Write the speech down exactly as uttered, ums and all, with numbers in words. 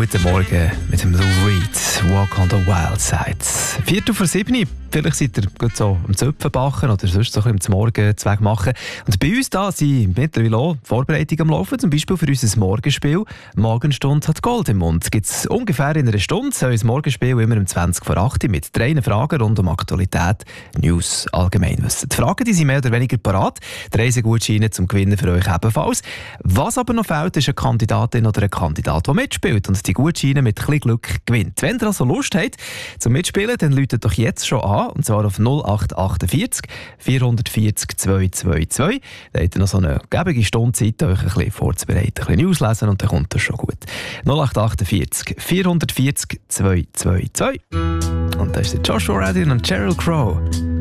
Guten Morgen mit dem Lou Reed, Walk on the Wild Side. Viertel vor sieben, vielleicht seid ihr gut so am Zöpfenbachen oder sonst so ein bisschen zum Morgen Zweig machen. Und bei uns da sind mittlerweile auch Vorbereitungen am Laufen, zum Beispiel für unser Morgenspiel. Morgenstunde hat Gold im Mund. Gibt es ungefähr in einer Stunde so ein Morgenspiel immer um zwanzig vor acht mit drei Fragen rund um Aktualität, News, Allgemeinwissen. Die Fragen die sind mehr oder weniger parat. Die Reisegutscheine zum Gewinnen für euch ebenfalls. Was aber noch fehlt, ist eine Kandidatin oder ein Kandidat, der mitspielt und die Gutscheine mit ein bisschen Glück gewinnt. Wenn ihr also Lust habt zum Mitspielen, dann läutet doch jetzt schon an, und zwar auf null acht achtundvierzig vierhundertvierzig zweihundertzweiundzwanzig. Da habt ihr noch so eine gebige Stunde Zeit, euch ein bisschen vorzubereiten, ein bisschen auslesen und dann kommt das schon gut. null acht achtundvierzig vierhundertvierzig zweihundertzweiundzwanzig. Und da ist der Joshua Radin und Sheryl Crow.